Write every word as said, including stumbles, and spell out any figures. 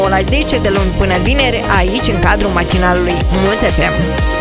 la zece de luni până vineri aici în cadrul matinalului Muz F M.